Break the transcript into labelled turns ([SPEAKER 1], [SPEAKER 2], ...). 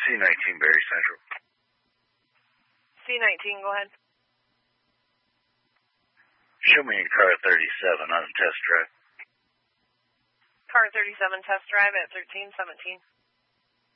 [SPEAKER 1] C19 Berry Central.
[SPEAKER 2] C19, go ahead.
[SPEAKER 1] Show me car 37 on a test drive.
[SPEAKER 2] Car 37 test drive at 1317.